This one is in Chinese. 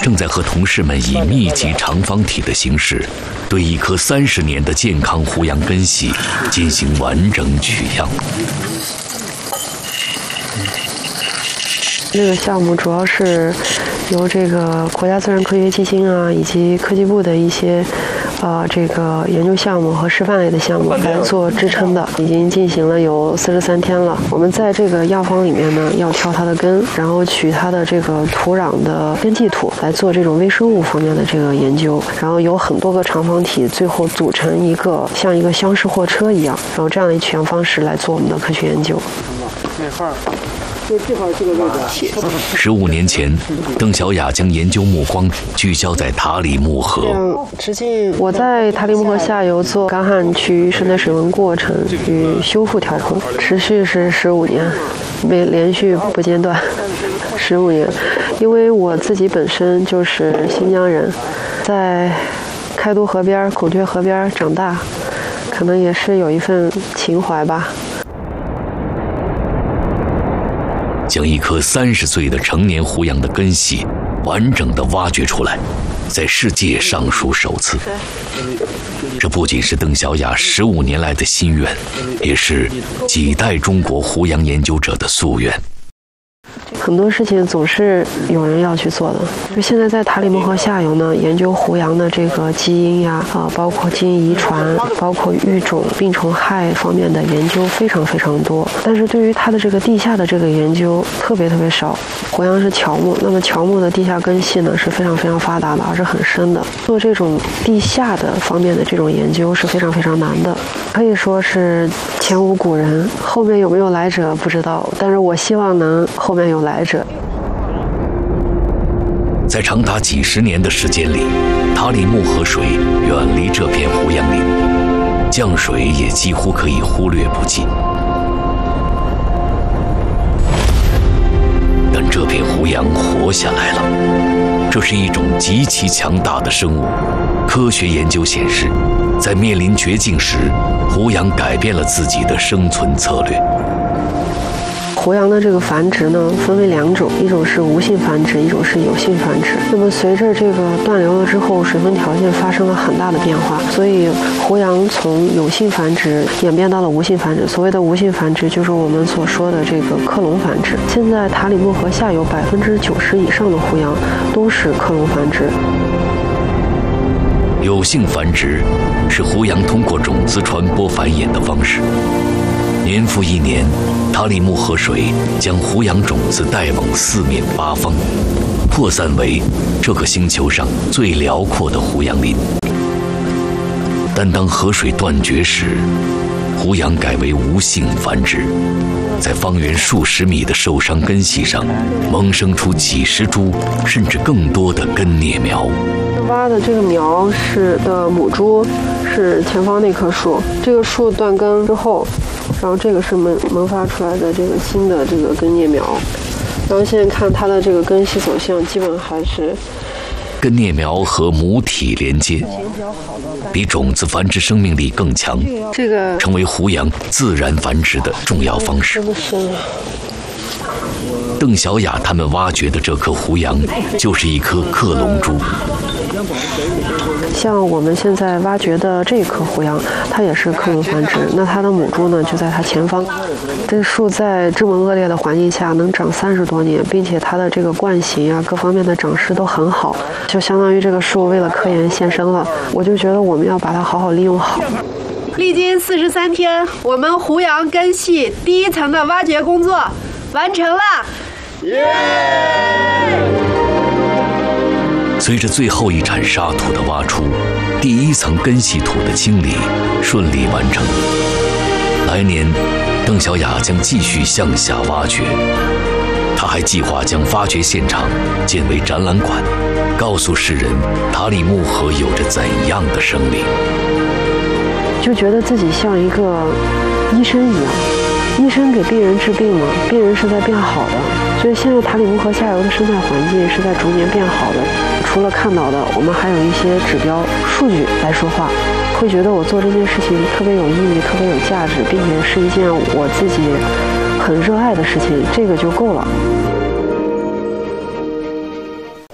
正在和同事们以密集长方体的形式，对一棵30年的健康胡杨根系进行完整取样。 这个项目主要是由这个国家自然科学基金以及科技部的一些这个研究项目和示范类的项目来做支撑的，已经进行了有43天了。我们在这个样方里面呢，要挑它的根，然后取它的这个土壤的根系土来做这种微生物方面的这个研究，然后有很多个长方体，最后组成一个像一个厢式货车一样，然后这样的取样方式来做我们的科学研究。 那块儿。这个位置。 15年前，邓小雅将研究目光聚焦在塔里木河。 我在塔里木河下游做干旱区生态水文过程与修复调控，持续是15年，连续不间断15年。因为我自己本身就是新疆人，在开都河边、孔雀河边长大，可能也是有一份情怀吧。 将一棵30岁的成年胡杨的根系完整地挖掘出来，在世界尚属首次。这不仅是邓小雅15年来的心愿，也是几代中国胡杨研究者的夙愿。 很多事情总是有人要去做的。就现在在塔里木河下游呢，研究胡杨的这个基因呀，包括基因遗传，包括育种、病虫害方面的研究非常非常多。但是对于它的这个地下的这个研究特别少。胡杨是乔木，那么乔木的地下根系呢是非常非常发达的，而是很深的。做这种地下的方面的这种研究是非常非常难的，可以说是前无古人。后面有没有来者不知道，但是我希望能后面有来者。 在长达几十年的时间里，塔里木河水远离这片胡杨林，降水也几乎可以忽略不计。但这片胡杨活下来了，这是一种极其强大的生物。科学研究显示，在面临绝境时，胡杨改变了自己的生存策略。 胡杨的这个繁殖呢，分为2种，一种是无性繁殖，一种是有性繁殖。那么随着这个断流了之后，水分条件发生了很大的变化，所以胡杨从有性繁殖演变到了无性繁殖。所谓的无性繁殖，就是我们所说的这个克隆繁殖。现在塔里木河下游90%以上的胡杨都是克隆繁殖。 有性繁殖是胡杨通过种子传播繁衍的方式。年复一年，塔里木河水将胡杨种子带往4面8方，扩散为这个星球上最辽阔的胡杨林。但当河水断绝时，胡杨改为无性繁殖，在方圆数十米的受伤根系上萌生出几十株甚至更多的根孽苗。 挖的这个苗的母株是前方那棵树，这个树断根之后，然后这个是萌发出来的这个新的这个根孽苗，然后现在看它的这个根系走向，基本还是根孽苗和母体连接，比种子繁殖生命力更强， 这个成为胡杨自然繁殖的重要方式。邓小雅他们挖掘的这棵胡杨就是一颗克隆株。 像我们现在挖掘的这棵胡杨，它也是克隆繁殖，那它的母株呢就在它前方。这树在这么恶劣的环境下能长30多年，并且它的这个冠型各方面的长势都很好，就相当于这个树为了科研献身了。我就觉得我们要把它好好利用好。 历经43天，我们胡杨根系第1层的挖掘工作完成了。 随着最后一铲沙土的挖出，第1层根系土的清理顺利完成。来年，邓小雅将继续向下挖掘。她还计划将发掘现场建为展览馆，告诉世人塔里木河有着怎样的生命。 就觉得自己像一个医生一样，医生给病人治病嘛，病人是在变好的。所以现在塔里木河下游的生态环境是在逐年变好的。除了看到的，我们还有一些指标数据来说话，会觉得我做这件事情特别有意义，特别有价值，并且是一件我自己很热爱的事情，这个就够了。